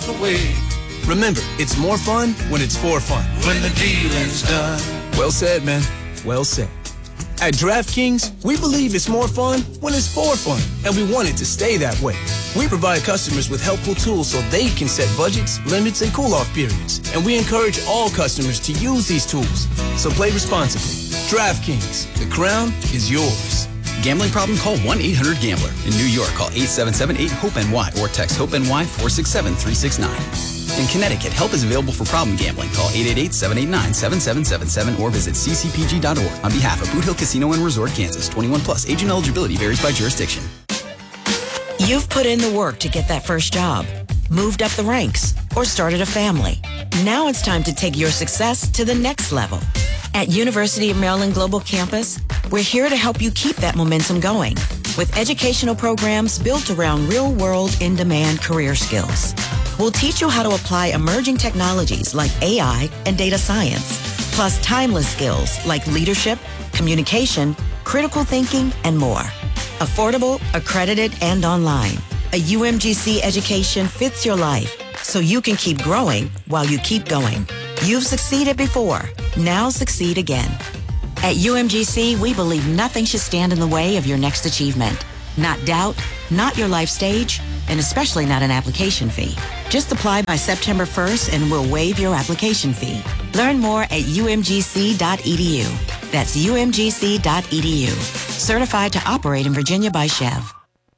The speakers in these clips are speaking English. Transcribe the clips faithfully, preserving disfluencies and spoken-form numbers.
away. Remember, it's more fun when it's for fun. When the dealing's done. Well said, man. Well said. At DraftKings, we believe it's more fun when it's for fun, and we want it to stay that way. We provide customers with helpful tools so they can set budgets, limits, and cool-off periods. And we encourage all customers to use these tools. So play responsibly. DraftKings, the crown is yours. Gambling problem? Call one eight hundred gambler. In New York, call eight seven seven eight hope N Y or text HOPE-NY four six seven three six nine. In Connecticut, help is available for problem gambling. Call eight eight eight seven eight nine seven seven seven seven or visit c c p g dot org. On behalf of Boot Hill Casino and Resort, Kansas, twenty-one plus. Age and eligibility varies by jurisdiction. You've put in the work to get that first job, moved up the ranks, or started a family. Now it's time to take your success to the next level. At University of Maryland Global Campus, we're here to help you keep that momentum going with educational programs built around real-world, in-demand career skills. We'll teach you how to apply emerging technologies like A I and data science, plus timeless skills like leadership, communication, critical thinking, and more. Affordable, accredited, and online. A U M G C education fits your life so you can keep growing while you keep going. You've succeeded before. Now succeed again. At U M G C, we believe nothing should stand in the way of your next achievement. Not doubt, not your life stage, and especially not an application fee. Just apply by September first and we'll waive your application fee. Learn more at u m g c dot e d u. That's u m g c dot e d u. Certified to operate in Virginia by Chev.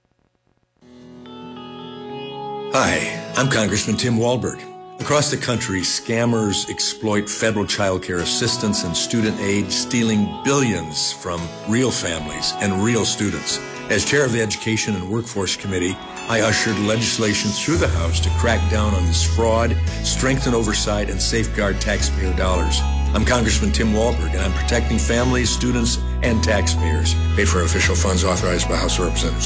Hi, I'm Congressman Tim Walberg. Across the country, scammers exploit federal child care assistance and student aid, stealing billions from real families and real students. As chair of the Education and Workforce Committee, I ushered legislation through the House to crack down on this fraud, strengthen oversight, and safeguard taxpayer dollars. I'm Congressman Tim Walberg, and I'm protecting families, students, and taxpayers. Paid for official funds authorized by House of Representatives.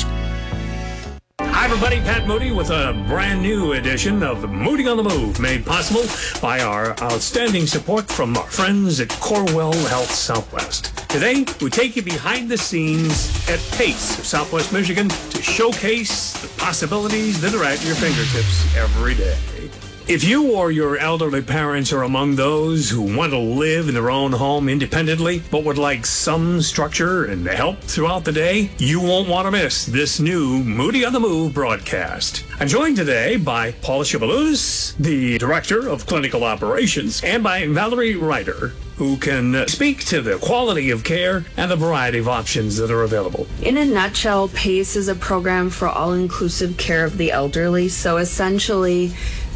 Hi, everybody. Pat Moody with a brand new edition of Moody on the Move, made possible by our outstanding support from our friends at Corewell Health Southwest. Today, we take you behind the scenes at PACE of Southwest Michigan to showcase the possibilities that are at your fingertips every day. If you or your elderly parents are among those who want to live in their own home independently, but would like some structure and help throughout the day, you won't want to miss this new Moody on the Move broadcast. I'm joined today by Paula Shibalus, the Director of Clinical Operations, and by Valerie Ryder, who can speak to the quality of care and the variety of options that are available. In a nutshell, PACE is a program for all-inclusive care of the elderly. So essentially,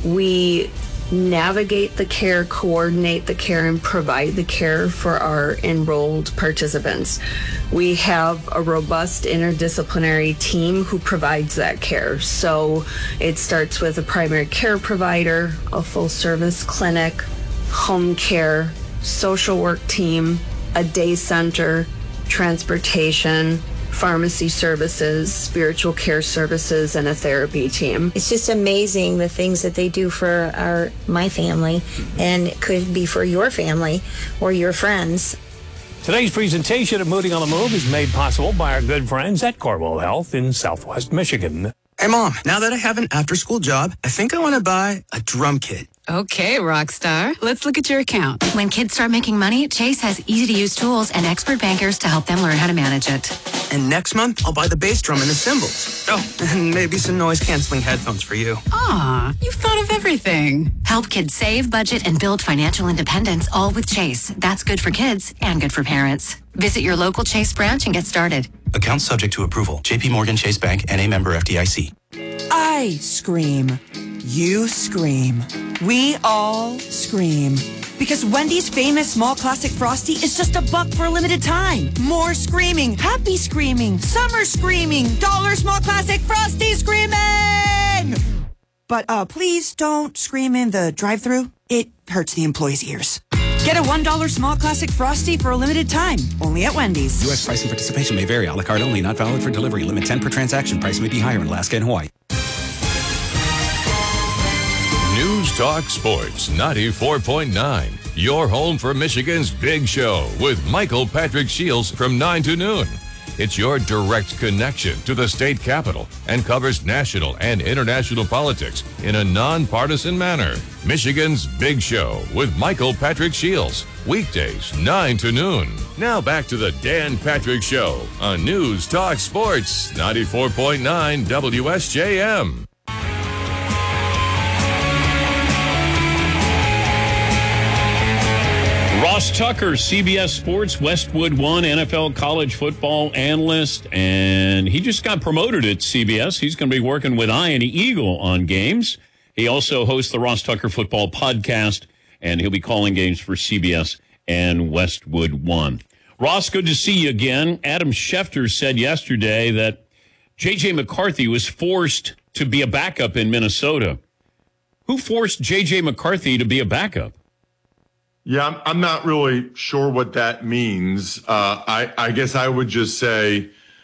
we navigate the care, coordinate the care, and provide the care for our enrolled participants. We have a robust interdisciplinary team who provides that care. So it starts with a primary care provider, a full-service clinic, home care, social work team, a day center, transportation, pharmacy services, spiritual care services, and a therapy team. It's just amazing the things that they do for our my family, and it could be for your family or your friends. Today's presentation of Moody on the Move is made possible by our good friends at Corewell Health in Southwest Michigan. Hey, Mom, now that I have an after-school job, I think I want to buy a drum kit. Okay, Rockstar. Let's look at your account. When kids start making money, Chase has easy-to-use tools and expert bankers to help them learn how to manage it. And next month, I'll buy the bass drum and the cymbals. Oh, and maybe some noise-canceling headphones for you. Aw, you've thought of everything. Help kids save, budget, and build financial independence, all with Chase. That's good for kids and good for parents. Visit your local Chase branch and get started. Account subject to approval. J P Morgan Chase Bank, N A member F D I C. I scream. You scream. We all scream. Because Wendy's famous small classic Frosty is just a buck for a limited time. More screaming, happy screaming, summer screaming, dollar small classic Frosty screaming! But uh, please don't scream in the drive-thru. It hurts the employees' ears. Get a one dollar small classic Frosty for a limited time. Only at Wendy's. U S price and participation may vary. A la carte only. Not valid for delivery. Limit ten per transaction. Price may be higher in Alaska and Hawaii. News Talk Sports ninety-four point nine. Your home for Michigan's Big Show with Michael Patrick Shields from nine to noon. It's your direct connection to the state capitol and covers national and international politics in a nonpartisan manner. Michigan's Big Show with Michael Patrick Shields. Weekdays, nine to noon. Now back to the Dan Patrick Show on News Talk Sports, ninety-four point nine W S J M. Ross Tucker, C B S Sports, Westwood One, N F L college football analyst, and he just got promoted at C B S. He's going to be working with Ian Eagle on games. He also hosts the Ross Tucker Football Podcast, and he'll be calling games for C B S and Westwood One. Ross, good to see you again. Adam Schefter said yesterday that J J. McCarthy was forced to be a backup in Minnesota. Who forced J J. McCarthy to be a backup? Yeah, I'm, I'm not really sure what that means. Uh, I, I guess I would just say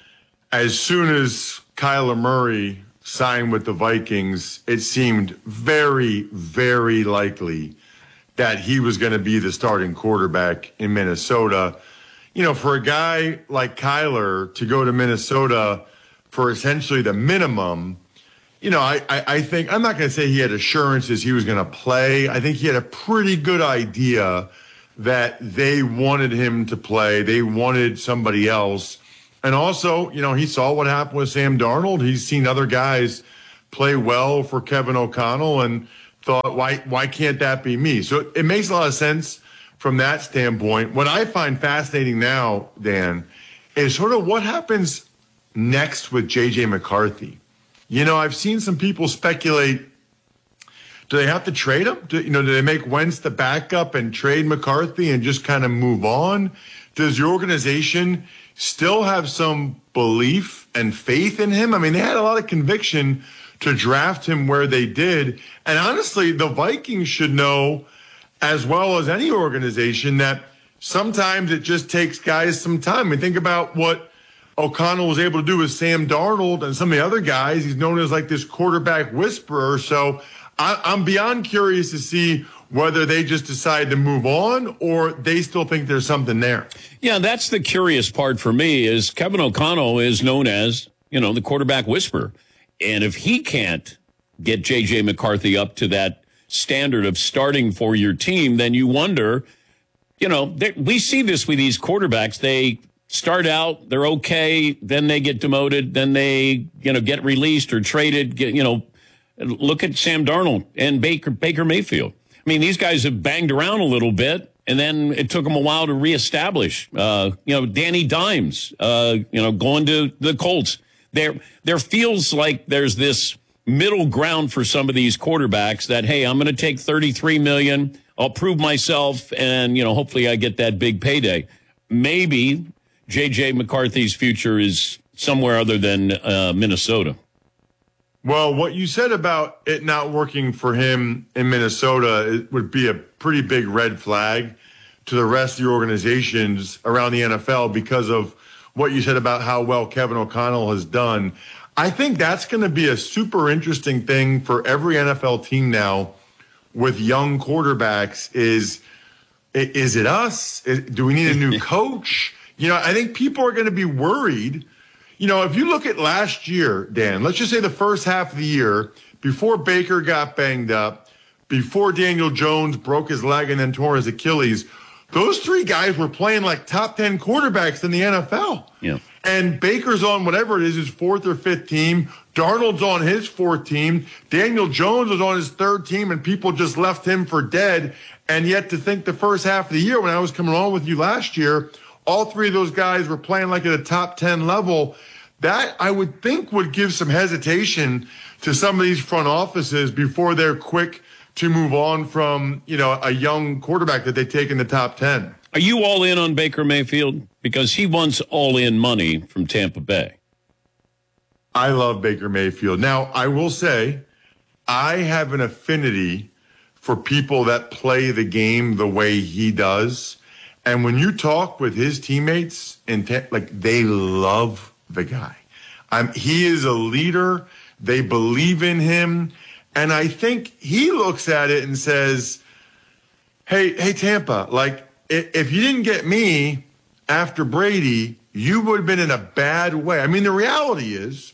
as soon as Kyler Murray signed with the Vikings, it seemed very, very likely that he was going to be the starting quarterback in Minnesota. You know, for a guy like Kyler to go to Minnesota for essentially the minimum, you know, I, I, I think, I'm not going to say he had assurances he was going to play. I think he had a pretty good idea that they wanted him to play. They wanted somebody else. And also, you know, he saw what happened with Sam Darnold. He's seen other guys play well for Kevin O'Connell and thought, why, why can't that be me? So it makes a lot of sense from that standpoint. What I find fascinating now, Dan, is sort of what happens next with J J. McCarthy. You know, I've seen some people speculate, do they have to trade him? Do, you know, do they make Wentz the backup and trade McCarthy and just kind of move on? Does your organization still have some belief and faith in him? I mean, they had a lot of conviction to draft him where they did. And honestly, the Vikings should know, as well as any organization, that sometimes it just takes guys some time. I mean, think about what O'Connell was able to do with Sam Darnold and some of the other guys. He's known as like this quarterback whisperer. So I, I'm beyond curious to see whether they just decide to move on or they still think there's something there. Yeah, that's the curious part for me is Kevin O'Connell is known as, you know, the quarterback whisperer. And if he can't get J J. McCarthy up to that standard of starting for your team, then you wonder, you know, they, we see this with these quarterbacks. They start out, they're okay, then they get demoted, then they, you know, get released or traded. Get, you know, look at Sam Darnold and Baker Baker Mayfield. I mean, these guys have banged around a little bit, and then it took them a while to reestablish. Uh, you know, Danny Dimes, uh, you know, going to the Colts. There, there feels like there's this middle ground for some of these quarterbacks that, hey, I'm going to take thirty-three million dollars, I'll prove myself, and, you know, hopefully I get that big payday. Maybe J J. McCarthy's future is somewhere other than uh, Minnesota. Well, what you said about it not working for him in Minnesota it would be a pretty big red flag to the rest of the organizations around the N F L because of what you said about how well Kevin O'Connell has done. I think that's going to be a super interesting thing for every N F L team now with young quarterbacks is, is it us? Do we need a new coach? You know, I think people are going to be worried. You know, if you look at last year, Dan, let's just say the first half of the year, before Baker got banged up, before Daniel Jones broke his leg and then tore his Achilles, those three guys were playing like top ten quarterbacks in the N F L. Yeah. And Baker's on whatever it is, his fourth or fifth team. Darnold's on his fourth team. Daniel Jones was on his third team, and people just left him for dead. And yet to think the first half of the year when I was coming on with you last year, all three of those guys were playing like at a top ten level. That, I would think, would give some hesitation to some of these front offices before they're quick to move on from, you know, a young quarterback that they take in the top ten. Are you all in on Baker Mayfield? Because he wants all-in money from Tampa Bay. I love Baker Mayfield. Now, I will say, I have an affinity for people that play the game the way he does. And when you talk with his teammates, and te- like they love the guy. Um, he is a leader. They believe in him. And I think he looks at it and says, hey, hey, Tampa, like if you didn't get me after Brady, you would have been in a bad way. I mean, the reality is,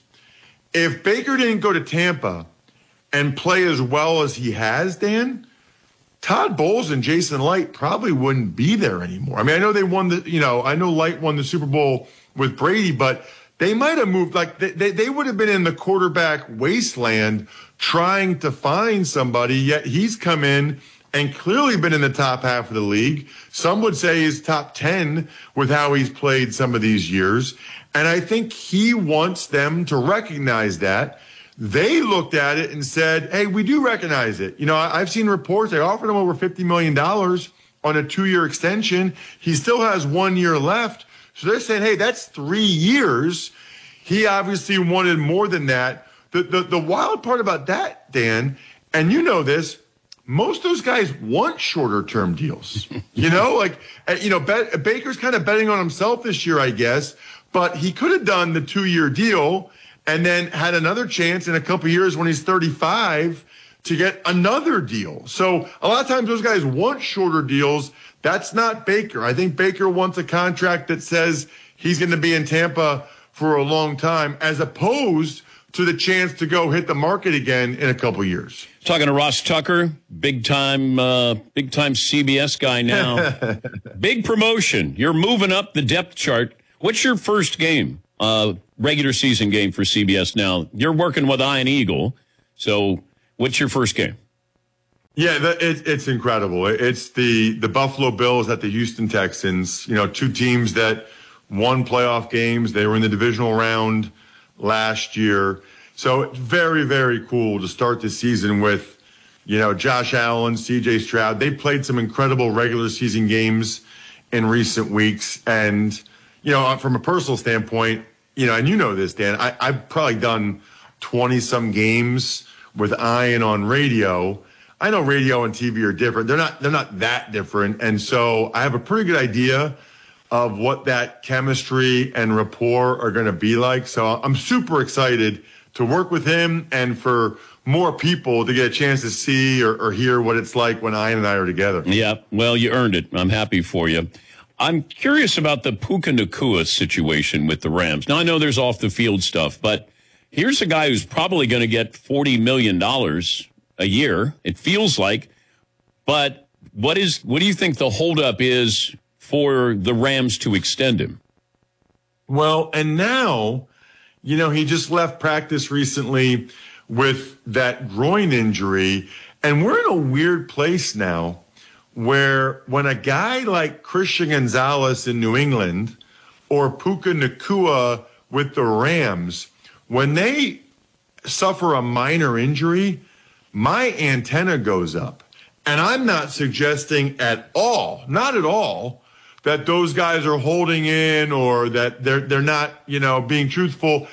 if Baker didn't go to Tampa and play as well as he has, Dan, Todd Bowles and Jason Light probably wouldn't be there anymore. I mean, I know they won the, you know, I know Light won the Super Bowl with Brady, but they might have moved, like they, they, they would have been in the quarterback wasteland trying to find somebody, yet he's come in and clearly been in the top half of the league. Some would say he's top ten with how he's played some of these years. And I think he wants them to recognize that. They looked at it and said, hey, we do recognize it. You know, I've seen reports, they offered him over fifty million dollars on a two-year extension. He still has one year left. So they're saying, hey, that's three years. He obviously wanted more than that. The, the, the wild part about that, Dan, and you know this, most of those guys want shorter-term deals. You know, like, you know, Bet, Baker's kind of betting on himself this year, I guess, but he could have done the two-year deal and then had another chance in a couple of years when he's thirty-five to get another deal. So a lot of times those guys want shorter deals. That's not Baker. I think Baker wants a contract that says he's going to be in Tampa for a long time, as opposed to the chance to go hit the market again in a couple of years. Talking to Ross Tucker, big time, uh, big time C B S guy now. Big promotion. You're moving up the depth chart. What's your first game, uh, regular season game for C B S now? You're working with Iron Eagle. So what's your first game? Yeah, the, it, it's incredible. It's the, the Buffalo Bills at the Houston Texans, you know, two teams that won playoff games. They were in the divisional round last year. So very, very cool to start the season with, you know, Josh Allen, C J Stroud. They played some incredible regular season games in recent weeks. And, you know, from a personal standpoint, you know, and you know this, Dan, I, I've probably done twenty-some games with Ian on radio. I know radio and T V are different. They're not, they're not that different. And so I have a pretty good idea of what that chemistry and rapport are going to be like. So I'm super excited to work with him and for more people to get a chance to see or, or hear what it's like when Ian and I are together. Yeah, well, you earned it. I'm happy for you. I'm curious about the Puka Nacua situation with the Rams. Now, I know there's off-the-field stuff, but here's a guy who's probably going to get forty million dollars a year, it feels like. But what is what do you think the holdup is for the Rams to extend him? Well, and now, you know, he just left practice recently with that groin injury, and we're in a weird place now where when a guy like Christian Gonzalez in New England or Puka Nacua with the Rams, when they suffer a minor injury, my antenna goes up. And I'm not suggesting at all, not at all, that those guys are holding in or that they're they're not, you know, being truthful.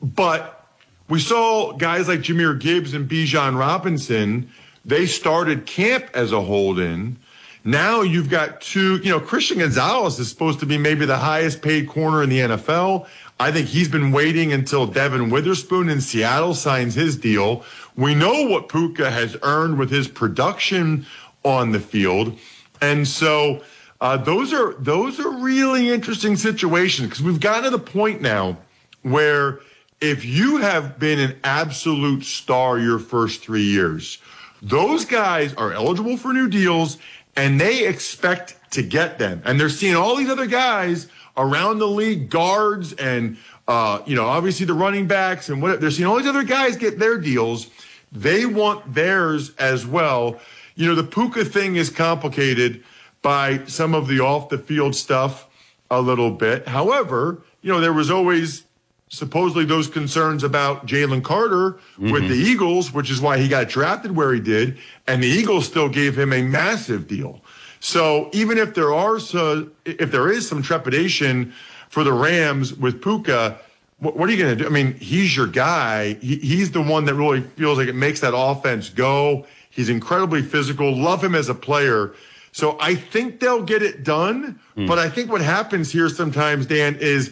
But we saw guys like Jahmyr Gibbs and Bijan Robinson, they started camp as a hold-in. Now you've got two, you know, Christian Gonzalez is supposed to be maybe the highest paid corner in the N F L. I think he's been waiting until Devin Witherspoon in Seattle signs his deal. We know what Puka has earned with his production on the field. And so uh, those are those are really interesting situations because we've gotten to the point now where if you have been an absolute star your first three years, those guys are eligible for new deals and they expect to get them. And they're seeing all these other guys around the league, guards and, uh, you know, obviously the running backs and what they're seeing all these other guys get their deals. They want theirs as well. You know, the Puka thing is complicated by some of the off the field stuff a little bit. However, you know, there was always supposedly those concerns about Jalen Carter mm-hmm. with the Eagles, which is why he got drafted where he did. And the Eagles still gave him a massive deal. So even if there are so, if there is some trepidation for the Rams with Puka, what, what are you going to do? I mean, he's your guy. He, he's the one that really feels like it makes that offense go. He's incredibly physical. Love him as a player. So I think they'll get it done. Mm. But I think what happens here sometimes, Dan, is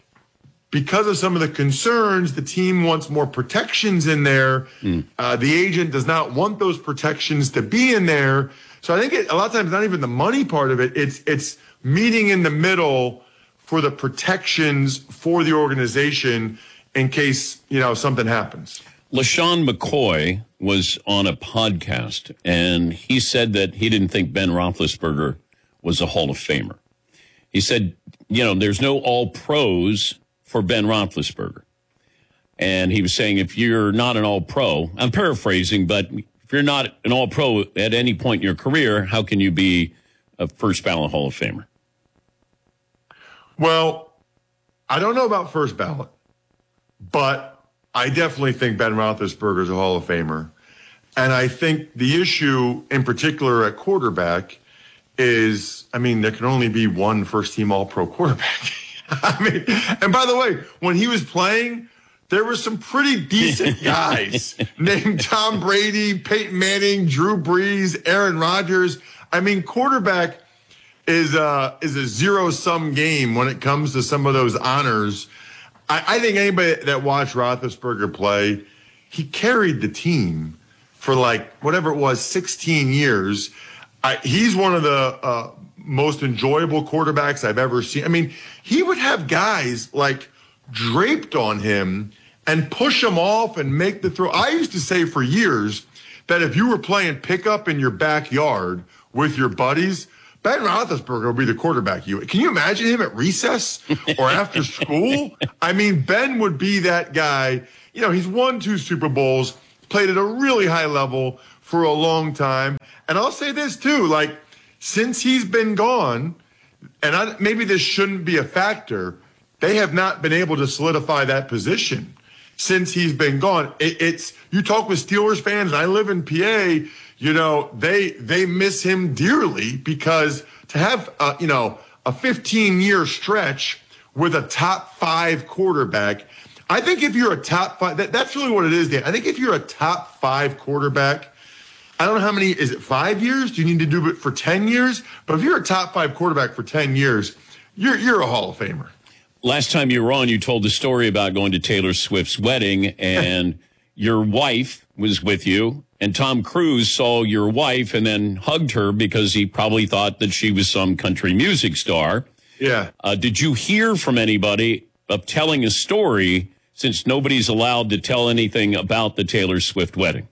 because of some of the concerns, the team wants more protections in there. Mm. Uh, the agent does not want those protections to be in there. So I think it, a lot of times not even the money part of it. It's it's meeting in the middle for the protections for the organization in case, you know, something happens. LaShawn McCoy was on a podcast, and he said that he didn't think Ben Roethlisberger was a Hall of Famer. He said, you know, there's no all-pros for Ben Roethlisberger. And he was saying, if you're not an all-pro, I'm paraphrasing, but if you're not an all-pro at any point in your career, how can you be a first ballot Hall of Famer? Well, I don't know about first ballot, but I definitely think Ben Roethlisberger is a Hall of Famer. And I think the issue in particular at quarterback is, I mean, there can only be one first-team all-pro quarterback. I mean, and by the way, when he was playing, there were some pretty decent guys named Tom Brady, Peyton Manning, Drew Brees, Aaron Rodgers. I mean, quarterback is a, is a zero-sum game when it comes to some of those honors. I, I think anybody that watched Roethlisberger play, he carried the team for like whatever it was, sixteen years. I, he's one of the uh, most enjoyable quarterbacks I've ever seen. I mean, he would have guys like draped on him and push him off and make the throw. I used to say for years that if you were playing pickup in your backyard with your buddies, Ben Roethlisberger would be the quarterback. You can you imagine him at recess or after school? I mean, Ben would be that guy. You know, he's won two Super Bowls, played at a really high level for a long time. And I'll say this too, like since he's been gone, and I, maybe this shouldn't be a factor, they have not been able to solidify that position since he's been gone. It, it's you talk with Steelers fans, and I live in P A. You know, they they miss him dearly because to have uh, you know a fifteen year stretch with a top five quarterback. I think if you're a top five, that, that's really what it is, Dan. I think if you're a top five quarterback, I don't know how many, is it five years? Do you need to do it for ten years? But if you're a top five quarterback for ten years, you're you're a Hall of Famer. Last time you were on, you told the story about going to Taylor Swift's wedding, and your wife was with you, and Tom Cruise saw your wife and then hugged her because he probably thought that she was some country music star. Yeah. Uh, did you hear from anybody of telling a story, since nobody's allowed to tell anything about the Taylor Swift wedding?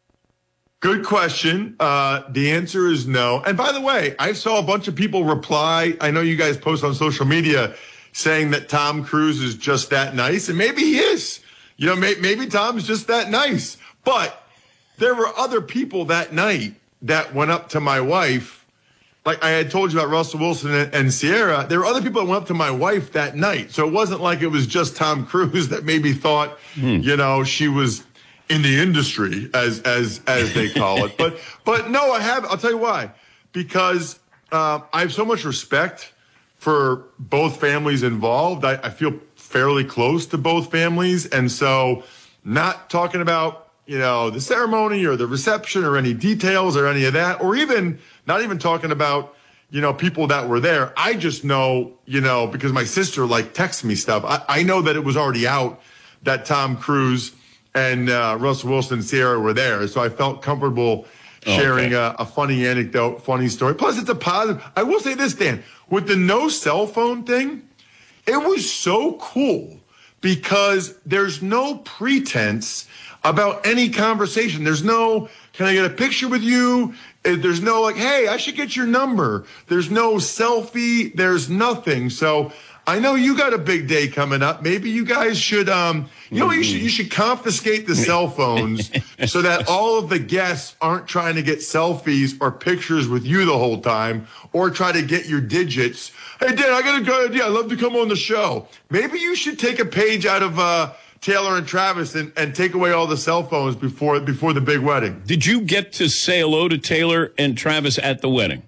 Good question. Uh, the answer is no. And by the way, I saw a bunch of people reply. I know you guys post on social media saying that Tom Cruise is just that nice. And maybe he is. You know, may, maybe Tom's just that nice. But there were other people that night that went up to my wife. Like I had told you about Russell Wilson and, and Sierra. There were other people that went up to my wife that night. So it wasn't like it was just Tom Cruise that maybe thought, hmm. you know, she was in the industry, as as as they call it. But but no, I have. I'll tell you why. Because uh, I have so much respect for both families involved. I, I feel fairly close to both families, and so not talking about you know the ceremony or the reception or any details or any of that, or even not even talking about you know people that were there. I just know you know because my sister like texts me stuff. I, I know that it was already out that Tom Cruise and uh, Russell Wilson and Sierra were there. So I felt comfortable sharing okay. a, a funny anecdote, funny story. Plus, it's a positive. I will say this, Dan, with the no cell phone thing, it was so cool because there's no pretense about any conversation. There's no, can I get a picture with you? There's no like, hey, I should get your number. There's no selfie. There's nothing. So I know you got a big day coming up. Maybe you guys should, um, you know, you should you should confiscate the cell phones so that all of the guests aren't trying to get selfies or pictures with you the whole time, or try to get your digits. Hey, Dan, I got a good idea. I'd love to come on the show. Maybe you should take a page out of uh, Taylor and Travis and, and take away all the cell phones before before the big wedding. Did you get to say hello to Taylor and Travis at the wedding?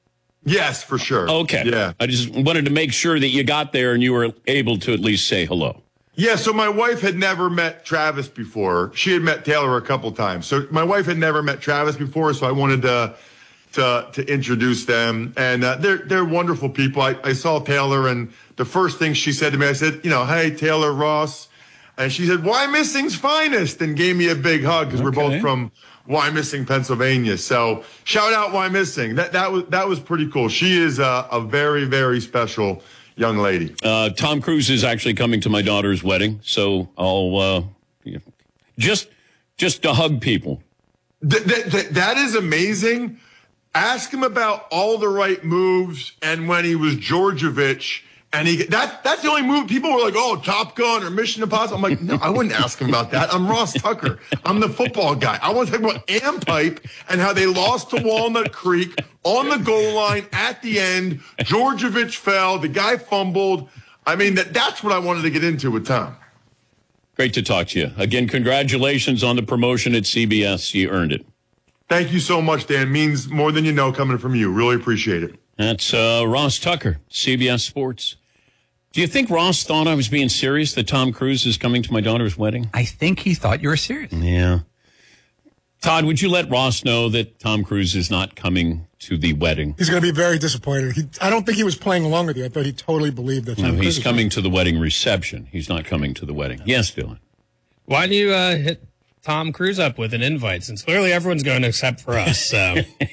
Yes, for sure. Okay. Yeah. I just wanted to make sure that you got there and you were able to at least say hello. Yeah, so my wife had never met Travis before. She had met Taylor a couple times. So my wife had never met Travis before, so I wanted to to, to introduce them. And uh, they're they're wonderful people. I, I saw Taylor, and the first thing she said to me, I said, you know, hey, Taylor Ross. And she said, Why Missing's finest, and gave me a big hug because okay. we're both from Why Missing, Pennsylvania. So shout out Why Missing. That that was that was pretty cool. She is a, a very, very special young lady. Uh, Tom Cruise is actually coming to my daughter's wedding, so I'll uh, just just to hug people. Th- th- th- that is amazing. Ask him about all the right moves and when he was Georgievich. And he that that's the only move. People were like, oh, Top Gun or Mission Impossible. I'm like, no, I wouldn't ask him about that. I'm Ross Tucker. I'm the football guy. I want to talk about Am Pipe and how they lost to Walnut Creek on the goal line at the end. Georgievich fell. The guy fumbled. I mean, that that's what I wanted to get into with Tom. Great to talk to you. Again, congratulations on the promotion at C B S. You earned it. Thank you so much, Dan. Means more than you know coming from you. Really appreciate it. That's uh, Ross Tucker, C B S Sports. Do you think Ross thought I was being serious that Tom Cruise is coming to my daughter's wedding? I think he thought you were serious. Yeah. Todd, would you let Ross know that Tom Cruise is not coming to the wedding? He's going to be very disappointed. He, I don't think he was playing along with you. I thought he totally believed that Tom No, Cruise he's was coming to the wedding reception. He's not coming to the wedding. Yes, Dylan. Why do you uh, hit Tom Cruise up with an invite, since clearly everyone's going to accept for us? So,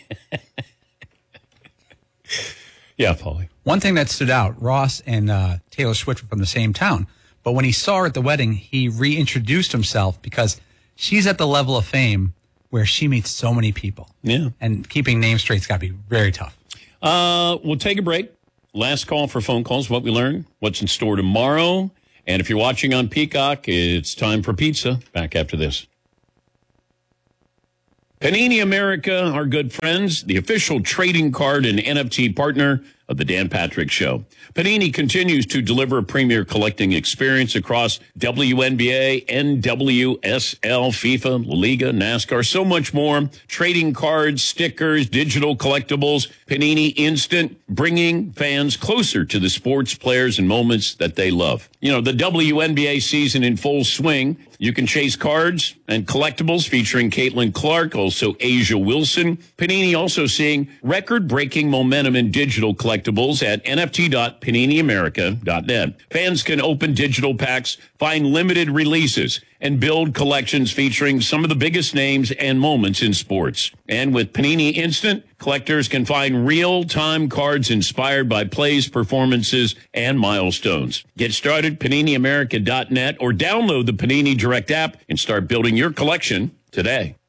yeah, Paulie. One thing that stood out: Ross and uh, Taylor Swift were from the same town, but when he saw her at the wedding, he reintroduced himself because she's at the level of fame where she meets so many people. Yeah, and keeping names straight's got to be very tough. Uh, we'll take a break. Last call for phone calls. What we learned, what's in store tomorrow, and if you're watching on Peacock, it's time for pizza. Back after this. Panini America, our good friends, the official trading card and N F T partner of the Dan Patrick Show. Panini continues to deliver a premier collecting experience across W N B A, N W S L, FIFA, La Liga, NASCAR, so much more. Trading cards, stickers, digital collectibles, Panini Instant, bringing fans closer to the sports players and moments that they love. You know, the W N B A season in full swing. You can chase cards and collectibles featuring Caitlin Clark, also Asia Wilson. Panini also seeing record-breaking momentum in digital collectibles at N F T dot panini america dot net. Fans can open digital packs, find limited releases, and build collections featuring some of the biggest names and moments in sports. And with Panini Instant, collectors can find real-time cards inspired by plays, performances, and milestones. Get started, panini america dot net, or download the Panini Direct app and start building your collection today.